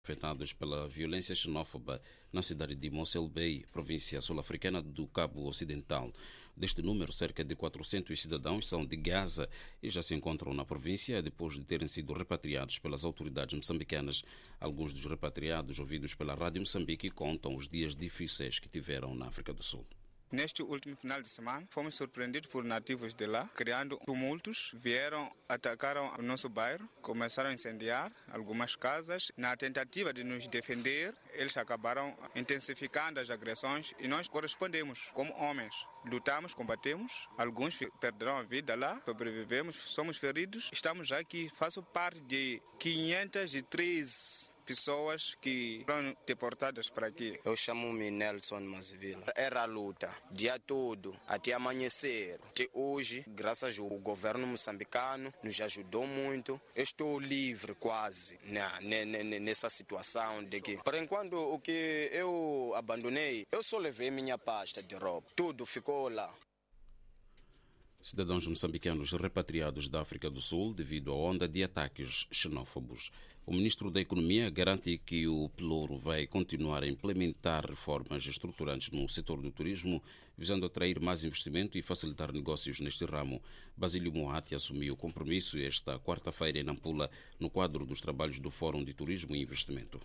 afetados pela violência xenófoba na cidade de Mossel Bay, província sul-africana do Cabo Ocidental. Deste número, cerca de 400 cidadãos são de Gaza e já se encontram na província depois de terem sido repatriados pelas autoridades moçambicanas. Alguns dos repatriados, ouvidos pela Rádio Moçambique, contam os dias difíceis que tiveram na África do Sul. Neste último final de semana, fomos surpreendidos por nativos de lá, criando tumultos. Vieram, atacaram o nosso bairro, começaram a incendiar algumas casas. Na tentativa de nos defender, eles acabaram intensificando as agressões e nós correspondemos como homens. Lutamos, combatemos, alguns perderam a vida lá, sobrevivemos, somos feridos. Estamos aqui, faço parte de 513 pessoas que foram deportadas para aqui. Eu chamo-me Nelson Masvila. Era a luta, dia todo, até amanhecer. Até hoje, graças ao governo moçambicano, nos ajudou muito. Eu estou livre quase nessa situação de que, por enquanto, o que eu abandonei, eu só levei minha pasta de roupa. Tudo ficou lá. Cidadãos moçambicanos repatriados da África do Sul devido à onda de ataques xenófobos. O ministro da Economia garante que o Pelouro vai continuar a implementar reformas estruturantes no setor do turismo, visando atrair mais investimento e facilitar negócios neste ramo. Basílio Moati assumiu o compromisso esta quarta-feira em Nampula, no quadro dos trabalhos do Fórum de Turismo e Investimento.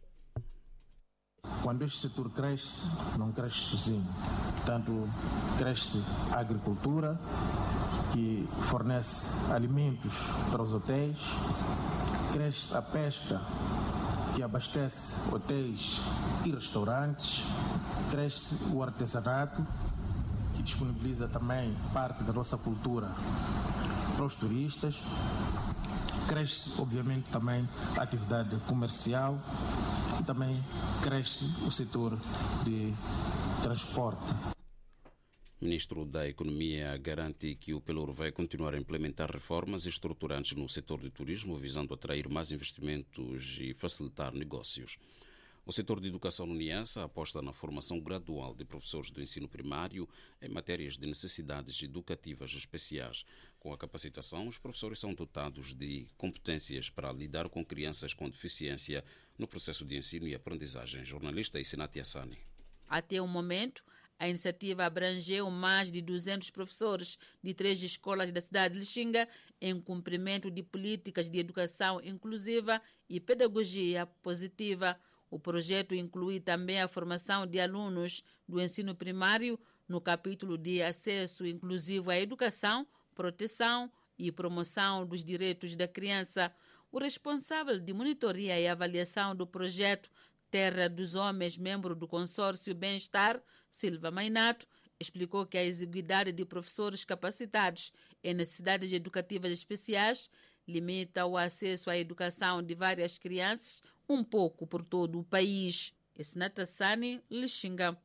Quando este setor cresce, não cresce sozinho. Portanto, cresce a agricultura, que fornece alimentos para os hotéis, cresce a pesca, que abastece hotéis e restaurantes, cresce o artesanato, que disponibiliza também parte da nossa cultura para os turistas, cresce, obviamente, também a atividade comercial e também cresce o setor de transporte. O ministro da Economia garante que o Pelouro vai continuar a implementar reformas estruturantes no setor de turismo, visando atrair mais investimentos e facilitar negócios. O setor de educação no Niassa aposta na formação gradual de professores do ensino primário em matérias de necessidades educativas especiais. Com a capacitação, os professores são dotados de competências para lidar com crianças com deficiência no processo de ensino e aprendizagem. Jornalista Isinati Assani. Até o momento, a iniciativa abrangeu mais de 200 professores de 3 escolas da cidade de Lixinga em cumprimento de políticas de educação inclusiva e pedagogia positiva. O projeto inclui também a formação de alunos do ensino primário no capítulo de acesso inclusivo à educação, proteção e promoção dos direitos da criança. O responsável de monitoria e avaliação do projeto Terra dos Homens, membro do consórcio Bem-Estar, Silva Mainato, explicou que a exiguidade de professores capacitados em necessidades educativas especiais limita o acesso à educação de várias crianças um pouco por todo o país. Isinati Assani, Lixinga.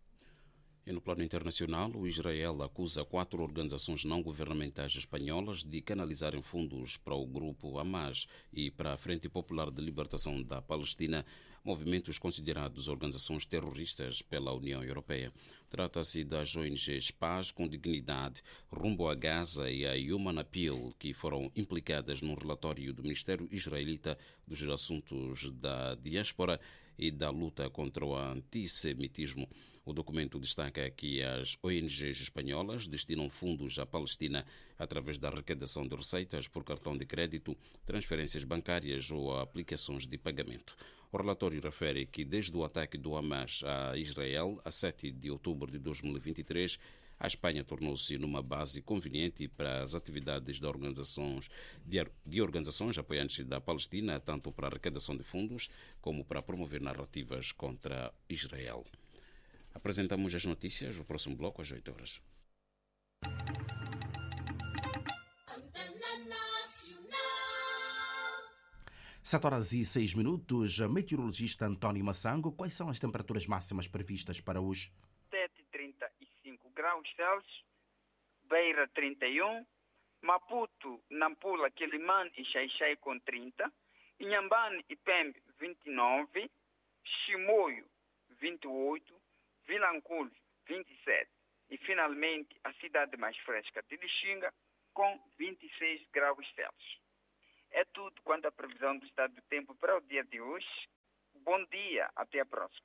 E no plano internacional, o Israel acusa 4 organizações não governamentais espanholas de canalizarem fundos para o grupo Hamas e para a Frente Popular de Libertação da Palestina, movimentos considerados organizações terroristas pela União Europeia. Trata-se das ONGs Paz com Dignidade, Rumbo a Gaza e a Human Appeal, que foram implicadas num relatório do Ministério Israelita dos Assuntos da Diáspora e da luta contra o antissemitismo. O documento destaca que as ONGs espanholas destinam fundos à Palestina através da arrecadação de receitas por cartão de crédito, transferências bancárias ou aplicações de pagamento. O relatório refere que desde o ataque do Hamas a Israel, a 7 de outubro de 2023, a Espanha tornou-se numa base conveniente para as atividades de organizações apoiantes da Palestina, tanto para a arrecadação de fundos como para promover narrativas contra Israel. Apresentamos as notícias, o próximo bloco às 8 horas. 7h06. Meteorologista António Massango, quais são as temperaturas máximas previstas para hoje? 7,35 graus Celsius, Beira 31, Maputo, Nampula, Quelimane e Xai-Xai com 30, Inhambane e Pembe 29, Chimoio 28, Vilanculo 27 e finalmente a cidade mais fresca de Lixinga com 26 graus Celsius. É tudo quanto à previsão do estado do tempo para o dia de hoje. Bom dia, até a próxima.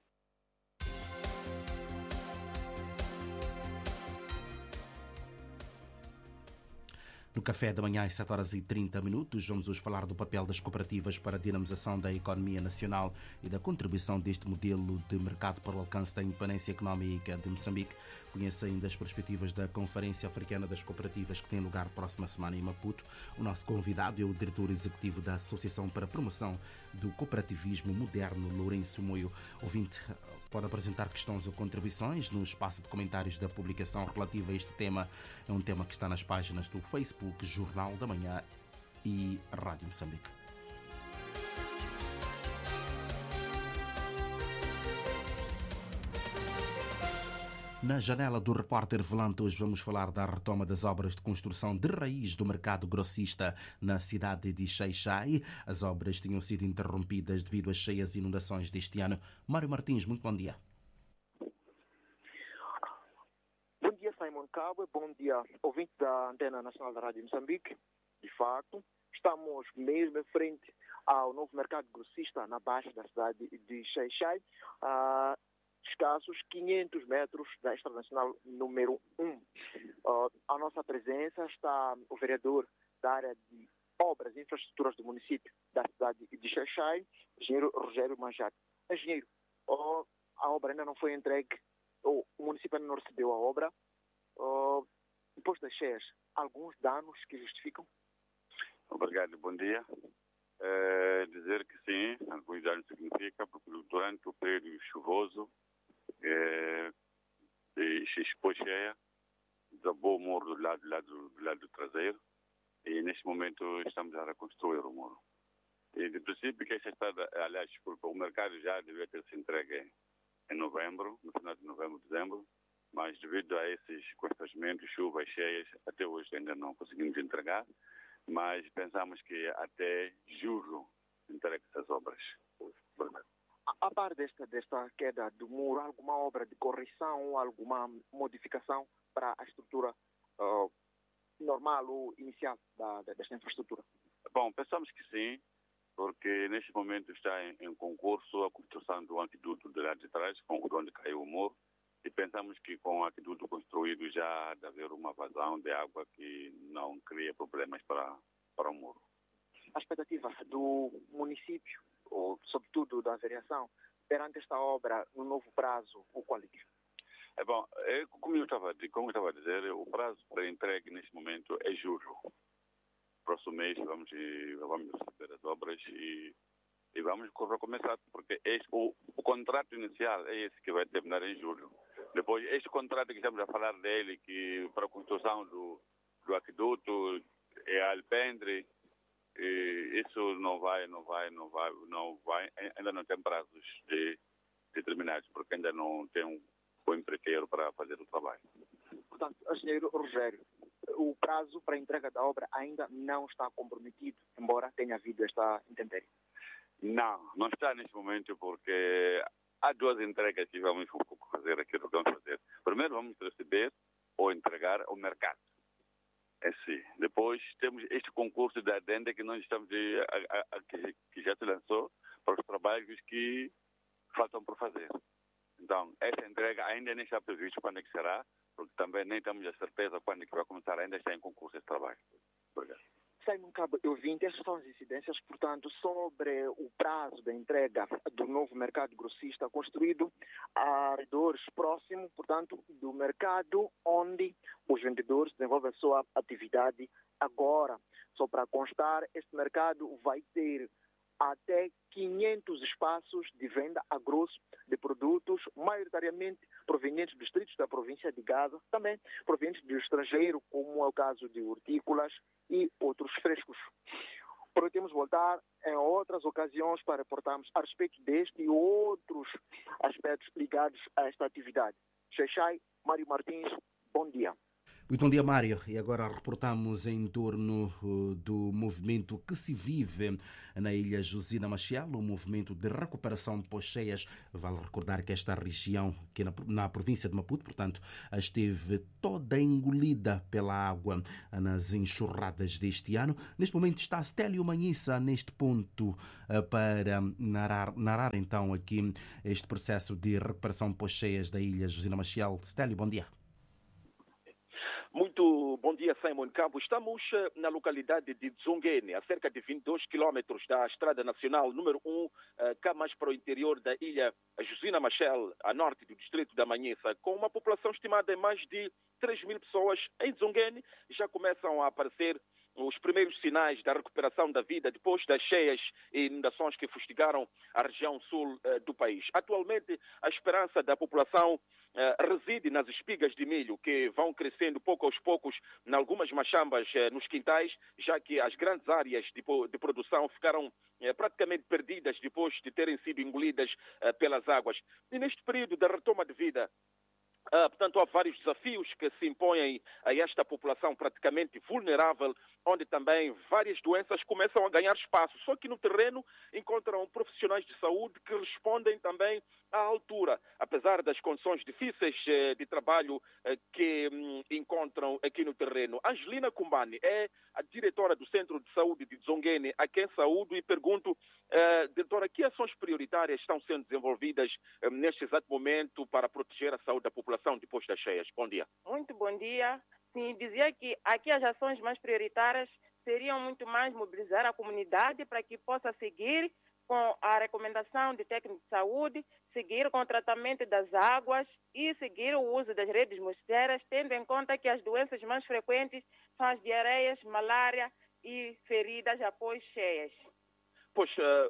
No café da manhã, às 7h30, vamos hoje falar do papel das cooperativas para a dinamização da economia nacional e da contribuição deste modelo de mercado para o alcance da independência económica de Moçambique. Conheça ainda as perspectivas da Conferência Africana das Cooperativas, que tem lugar próxima semana em Maputo. O nosso convidado é o diretor executivo da Associação para a Promoção do Cooperativismo Moderno, Lourenço Moio. Ouvinte pode apresentar questões ou contribuições no espaço de comentários da publicação relativa a este tema. É um tema que está nas páginas do Facebook, Jornal da Manhã e Rádio Moçambique. Na janela do Repórter Volante, hoje vamos falar da retoma das obras de construção de raiz do mercado grossista na cidade de Xai-Xai. As obras tinham sido interrompidas devido às cheias inundações deste ano. Mário Martins, muito bom dia. Bom dia, Simon Cabo. Bom dia, ouvinte da Antena Nacional da Rádio Moçambique. De facto, estamos mesmo em frente ao novo mercado grossista na baixa da cidade de Xai-Xai. Escassos 500 metros da Estrada Nacional número 1. À nossa presença está o vereador da área de obras e infraestruturas do município da cidade de Xai-Xai, engenheiro Rogério Manjato. Engenheiro, a obra ainda não foi entregue, o município ainda não recebeu a obra. Depois das cheias, alguns danos que justificam? Obrigado, bom dia. Dizer que sim, alguns danos significa, porque durante o período chuvoso, depois cheia, desabou o muro do lado traseiro e neste momento estamos a reconstruir o muro. E de princípio que esta estrada, aliás, desculpa, o mercado já devia ter se entregue em novembro, no final de novembro, dezembro, mas devido a esses constrangimentos, chuvas cheias, até hoje ainda não conseguimos entregar, mas pensamos que até julho entregue essas obras. A par desta queda do muro, alguma obra de correção, alguma modificação para a estrutura normal ou inicial desta infraestrutura? Bom, pensamos que sim, porque neste momento está em concurso a construção do antiduto de lá de trás, onde caiu o muro, e pensamos que com o antiduto construído já há de haver uma vazão de água que não cria problemas para o muro. A expectativa do município, ou sobretudo da variação, perante esta obra, no novo prazo, o qual é? Bom, como eu estava a dizer, o prazo para entregue neste momento é julho. Próximo mês vamos receber as obras e vamos recomeçar, porque o contrato inicial é esse que vai terminar em julho. Depois, este contrato que estamos a falar dele, que para a construção do aqueduto é alpendre, isso não vai, ainda não tem prazos determinados, porque ainda não tem um empreiteiro para fazer o trabalho. Portanto, engenheiro Rogério, o prazo para a entrega da obra ainda não está comprometido, embora tenha havido esta intempérie? Não está neste momento, porque há duas entregas que vamos fazer aquilo que vamos fazer. Primeiro vamos receber ou entregar ao mercado. Sim. Depois temos este concurso da adenda que nós estamos que já se lançou para os trabalhos que faltam por fazer. Então, essa entrega ainda nem está previsto quando é que será, porque também nem temos a certeza quando é que vai começar, ainda está em concurso esse trabalho. Obrigado. Simon Cabo, eu vi estas são as incidências, portanto, sobre o prazo da entrega do novo mercado grossista construído a arredores próximo, portanto, do mercado onde os vendedores desenvolvem a sua atividade agora. Só para constar, este mercado vai ter até 500 espaços de venda a grosso de produtos, maioritariamente provenientes dos distritos da província de Gaza, também provenientes do estrangeiro, como é o caso de hortícolas e outros frescos. Prometemos voltar em outras ocasiões para reportarmos a respeito deste e outros aspectos ligados a esta atividade. Xai-Xai, Mário Martins, bom dia. Muito bom dia, Mário. E agora reportamos em torno do movimento que se vive na ilha Josina Machel, o movimento de recuperação pós-cheias. Vale recordar que esta região, que na província de Maputo, portanto, esteve toda engolida pela água nas enxurradas deste ano. Neste momento está Stélio Manhissa neste ponto para narrar então aqui este processo de recuperação pós-cheias da ilha Josina Machel. Stélio, bom dia. Muito bom dia, Simon Cabo. Estamos na localidade de Dzongene, a cerca de 22 quilómetros da Estrada Nacional número 1, cá mais para o interior da ilha Josina Machel, a norte do distrito da Manhissa, com uma população estimada em mais de 3.000 pessoas. Em Dzongene já começam a aparecer os primeiros sinais da recuperação da vida depois das cheias e inundações que fustigaram a região sul do país. Atualmente, a esperança da população reside nas espigas de milho, que vão crescendo pouco aos poucos em algumas machambas nos quintais, já que as grandes áreas de produção ficaram praticamente perdidas depois de terem sido engolidas pelas águas. E neste período da retoma de vida, portanto, há vários desafios que se impõem a esta população praticamente vulnerável, onde também várias doenças começam a ganhar espaço. Só que no terreno encontram profissionais de saúde que respondem também à altura, apesar das condições difíceis de trabalho que encontram aqui no terreno. Angelina Kumbani é a diretora do Centro de Saúde de Dzongene, a quem saúdo e pergunto, diretora, que ações prioritárias estão sendo desenvolvidas neste exato momento para proteger a saúde da população depois das cheias? Bom dia. Muito bom dia. Sim, dizia que aqui as ações mais prioritárias seriam muito mais mobilizar a comunidade para que possa seguir com a recomendação de técnicos de saúde, seguir com o tratamento das águas e seguir o uso das redes mosquiteiras, tendo em conta que as doenças mais frequentes são as diarreias, malária e feridas após cheias. Pois,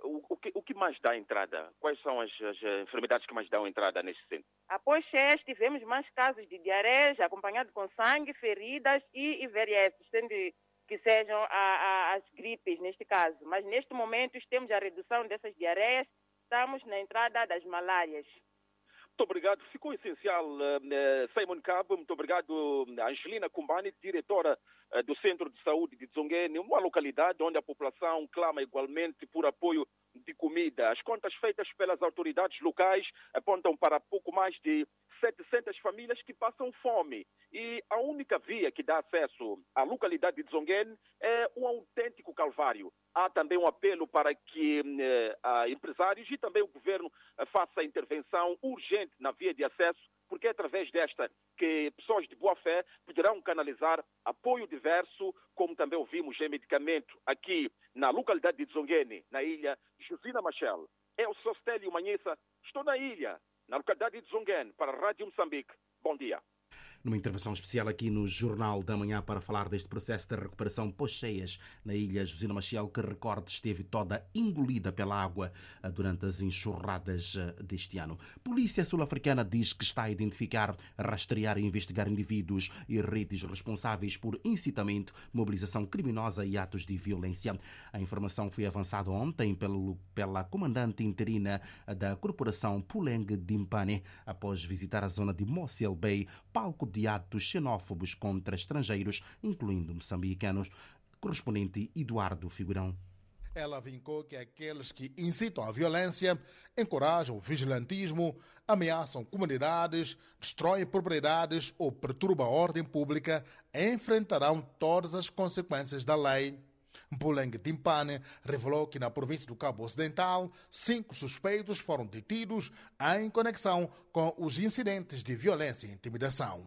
o que mais dá entrada? Quais são as enfermidades que mais dão entrada neste centro? Após cheias, tivemos mais casos de diarreias, acompanhados com sangue, feridas e IVRS, sendo que sejam as gripes, neste caso. Mas, neste momento, temos a redução dessas diarreias, estamos na entrada das malárias. Muito obrigado. Ficou essencial, Simon Cabo. Muito obrigado, Angelina Kumbani, diretora do Centro de Saúde de Dzongene, uma localidade onde a população clama igualmente por apoio de comida. As contas feitas pelas autoridades locais apontam para pouco mais de 700 famílias que passam fome. E a única via que dá acesso à localidade de Dzongene é um autêntico calvário. Há também um apelo para que empresários e também o governo faça a intervenção urgente na via de acesso, porque é através desta que pessoas de boa fé poderão canalizar apoio diverso, como também ouvimos em medicamento aqui na localidade de Dzongene, na ilha Josina Machel. Eu sou Stélio Manhissa, estou na ilha, na localidade de Dzongene, para a Rádio Moçambique. Bom dia. Numa intervenção especial aqui no Jornal da Manhã para falar deste processo de recuperação pós-cheias na ilha Josina Machel, que, recorde, esteve toda engolida pela água durante as enxurradas deste ano. Polícia sul-africana diz que está a identificar, rastrear e investigar indivíduos e redes responsáveis por incitamento, mobilização criminosa e atos de violência. A informação foi avançada ontem pela comandante interina da Corporação Puleng Dimpane, após visitar a zona de Mossel Bay, palco de atos xenófobos contra estrangeiros, incluindo moçambicanos. Correspondente Eduardo Figurão. Ela vincou que aqueles que incitam a violência, encorajam o vigilantismo, ameaçam comunidades, destroem propriedades ou perturbam a ordem pública enfrentarão todas as consequências da lei. Puleng Timpane revelou que na província do Cabo Ocidental, 5 suspeitos foram detidos em conexão com os incidentes de violência e intimidação.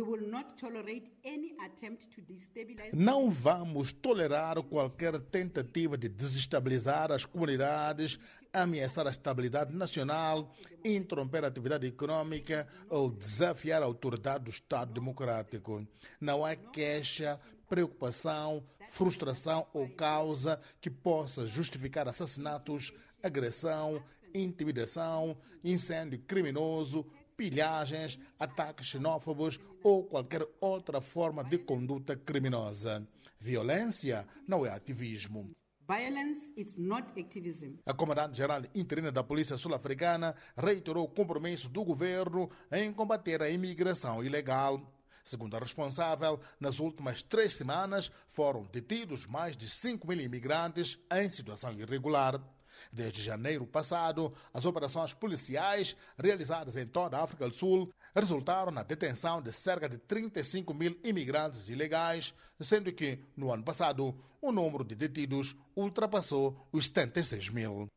Não vamos tolerar qualquer tentativa de desestabilizar as comunidades, ameaçar a estabilidade nacional, interromper a atividade econômica ou desafiar a autoridade do Estado Democrático. Não há queixa, preocupação, frustração ou causa que possa justificar assassinatos, agressão, intimidação, incêndio criminoso, pilhagens, ataques xenófobos ou qualquer outra forma de conduta criminosa. Violência não é ativismo. Violence is not activism. A comandante-geral interina da Polícia Sul-Africana reiterou o compromisso do governo em combater a imigração ilegal. Segundo a responsável, nas últimas 3 semanas foram detidos mais de 5.000 imigrantes em situação irregular. Desde janeiro passado, as operações policiais realizadas em toda a África do Sul resultaram na detenção de cerca de 35.000 imigrantes ilegais, sendo que, no ano passado, o número de detidos ultrapassou os 76.000.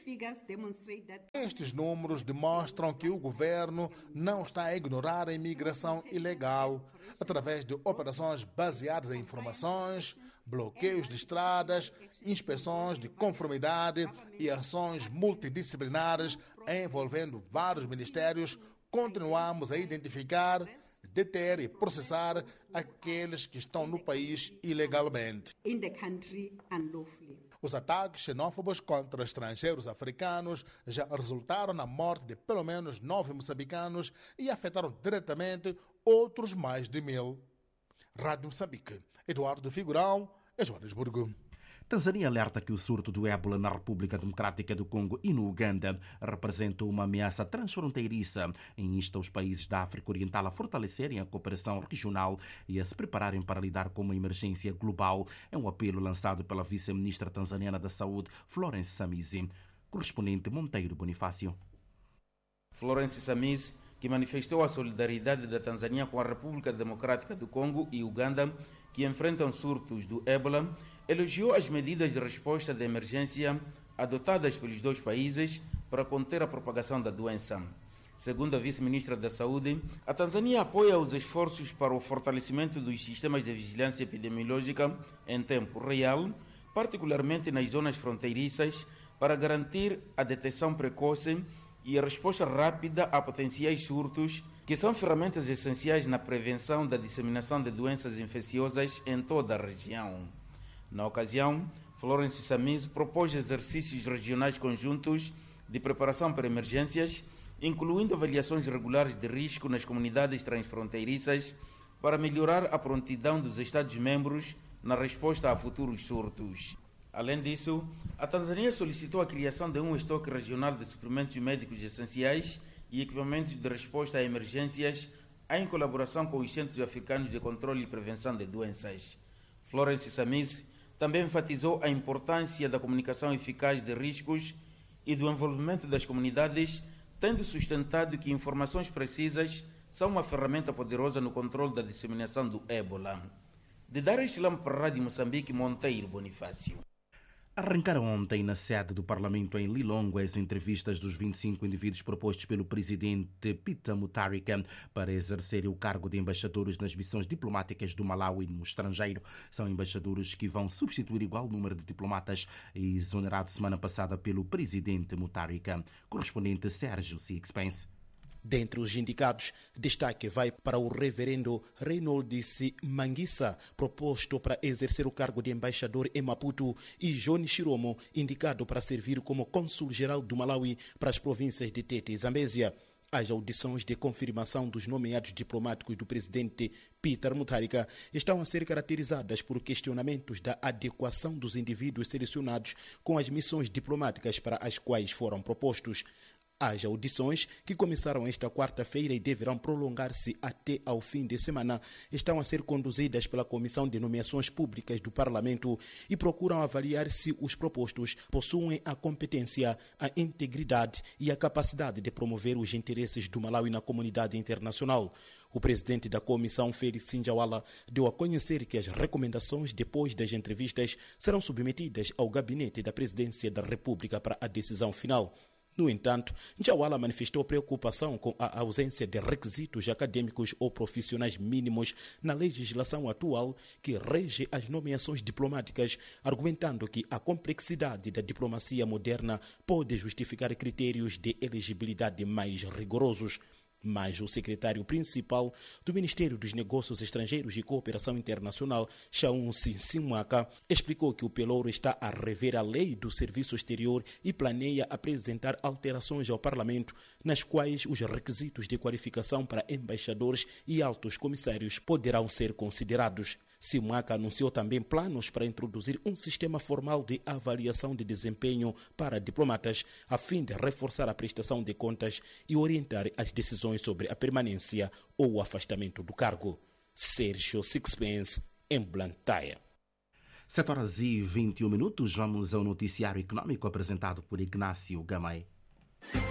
Estes números demonstram que o governo não está a ignorar a imigração ilegal através de operações baseadas em informações, bloqueios de estradas, inspeções de conformidade e ações multidisciplinares envolvendo vários ministérios. Continuamos a identificar, deter e processar aqueles que estão no país ilegalmente. Os ataques xenófobos contra estrangeiros africanos já resultaram na morte de pelo menos 9 moçambicanos e afetaram diretamente outros mais de 1.000. Rádio Moçambique, Eduardo Figurão, Joanesburgo. Tanzânia alerta que o surto do ébola na República Democrática do Congo e no Uganda representa uma ameaça transfronteiriça e insta os países da África Oriental a fortalecerem a cooperação regional e a se prepararem para lidar com uma emergência global. É um apelo lançado pela vice-ministra tanzaniana da Saúde, Florence Samizi. Correspondente Monteiro Bonifácio. Florence Samizi, que manifestou a solidariedade da Tanzânia com a República Democrática do Congo e Uganda, que enfrentam surtos do ébola, elogiou as medidas de resposta de emergência adotadas pelos dois países para conter a propagação da doença. Segundo a vice-ministra da Saúde, a Tanzânia apoia os esforços para o fortalecimento dos sistemas de vigilância epidemiológica em tempo real, particularmente nas zonas fronteiriças, para garantir a detecção precoce e a resposta rápida a potenciais surtos, que são ferramentas essenciais na prevenção da disseminação de doenças infecciosas em toda a região. Na ocasião, Florence Samizi propôs exercícios regionais conjuntos de preparação para emergências, incluindo avaliações regulares de risco nas comunidades transfronteiriças, para melhorar a prontidão dos Estados-membros na resposta a futuros surtos. Além disso, a Tanzânia solicitou a criação de um estoque regional de suprimentos médicos essenciais e equipamentos de resposta a emergências, em colaboração com os Centros Africanos de Controle e Prevenção de Doenças. Florence Samizi também enfatizou a importância da comunicação eficaz de riscos e do envolvimento das comunidades, tendo sustentado que informações precisas são uma ferramenta poderosa no controle da disseminação do ébola. De Dar es Salaam para a Rádio Moçambique, Monteiro Bonifácio. Arrancaram ontem na sede do Parlamento em Lilongwe as entrevistas dos 25 indivíduos propostos pelo presidente Peter Mutharika para exercerem o cargo de embaixadores nas missões diplomáticas do Malawi no estrangeiro. São embaixadores que vão substituir igual número de diplomatas exonerados semana passada pelo presidente Mutharika. Correspondente Sérgio Sixpence. Dentre os indicados, destaque vai para o reverendo Reynolds Manguissa, proposto para exercer o cargo de embaixador em Maputo, e Johnny Chiromo, indicado para servir como cônsul-geral do Malawi para as províncias de Tete e Zambésia. As audições de confirmação dos nomeados diplomáticos do presidente Peter Mutharika estão a ser caracterizadas por questionamentos da adequação dos indivíduos selecionados com as missões diplomáticas para as quais foram propostos. As audições, que começaram esta quarta-feira e deverão prolongar-se até ao fim de semana, estão a ser conduzidas pela Comissão de Nomeações Públicas do Parlamento e procuram avaliar se os propostos possuem a competência, a integridade e a capacidade de promover os interesses do Malawi na comunidade internacional. O presidente da comissão, Félix Sinjawala, deu a conhecer que as recomendações depois das entrevistas serão submetidas ao gabinete da Presidência da República para a decisão final. No entanto, Njawala manifestou preocupação com a ausência de requisitos acadêmicos ou profissionais mínimos na legislação atual que rege as nomeações diplomáticas, argumentando que a complexidade da diplomacia moderna pode justificar critérios de elegibilidade mais rigorosos. Mas o secretário principal do Ministério dos Negócios Estrangeiros e Cooperação Internacional, Shaun Sinsimwaka, explicou que o Pelouro está a rever a lei do Serviço Exterior e planeia apresentar alterações ao Parlamento, nas quais os requisitos de qualificação para embaixadores e altos comissários poderão ser considerados. Simwaka anunciou também planos para introduzir um sistema formal de avaliação de desempenho para diplomatas, a fim de reforçar a prestação de contas e orientar as decisões sobre a permanência ou o afastamento do cargo. Sérgio Sixpence, em Blantyre. 7h21, vamos ao noticiário econômico apresentado por Ignácio Gamay.